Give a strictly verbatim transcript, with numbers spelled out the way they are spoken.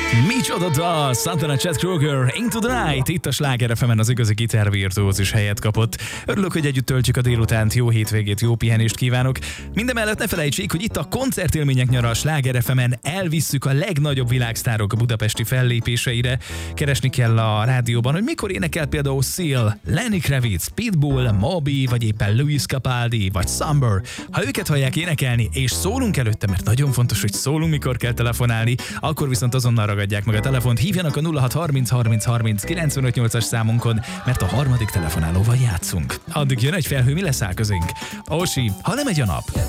Micsoda dal, Santana Chad Kroger, Into the Night, itt a Sláger ef emen az igazi gitárvirtuózus helyet kapott. Örülök, hogy együtt töltjük a délutánt, jó hétvégét, jó pihenést kívánok. Mindemellett ne felejtsék, hogy itt a koncertélmények nyara a Sláger ef emen elvisszük a legnagyobb világsztárok budapesti fellépéseire. Keresni kell a rádióban, hogy mikor énekel például Seal, Lenny Kravitz, Pitbull, Moby, vagy éppen Luis Capaldi, vagy Summer. Ha őket hallják énekelni, és szólunk előtte, mert nagyon fontos, hogy szólunk, mikor kell telefonálni, akkor viszont azonnal ragadják meg a telefont, hívjanak a nulla hat harminc harminc harminc kilencvenöt nyolcas számunkon, mert a harmadik telefonálóval játszunk. Addig jön egy felhő, mi leszáll közénk? Osi, ha nem megy a nap.